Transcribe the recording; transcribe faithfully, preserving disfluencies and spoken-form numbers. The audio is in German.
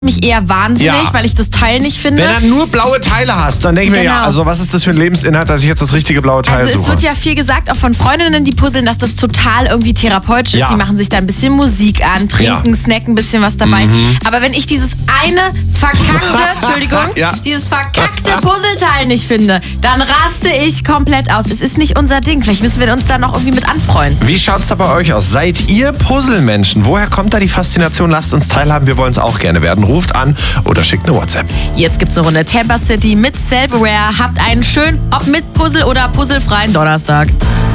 mich eher wahnsinnig, Ja. weil ich das Teil nicht finde. Wenn du nur blaue Teile hast, dann denke ich mir, Genau. ja, also was ist das für ein Lebensinhalt, dass ich jetzt das richtige blaue Teil Also es suche? wird ja viel gesagt, auch von Freundinnen, die puzzeln, dass das total irgendwie therapeutisch Ja. ist. Die machen sich da ein bisschen Musik an, trinken, Ja. snacken ein bisschen was dabei. Aber wenn ich dieses eine verkackte, Entschuldigung, Ja. dieses verkackte Puzzleteil nicht finde, dann raste ich komplett aus. Es ist nicht unser Ding. Vielleicht müssen wir uns da noch irgendwie mit anfreunden. Wie schaut's da bei euch aus? Seid ihr Puzzlemenschen? Woher kommt da die Faszination? Lasst uns teilhaben, wir wollen es auch gerne werden. Ruft an oder schickt eine WhatsApp. Jetzt gibt's eine Runde Tampa City mit Self-Aware. Habt einen schönen, ob mit Puzzle oder puzzlefreien Donnerstag.